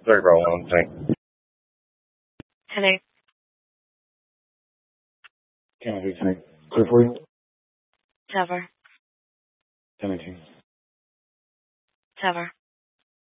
Sorry, bro. One thing. Hello. Can I do something clear for you? Tower. 17. Tower.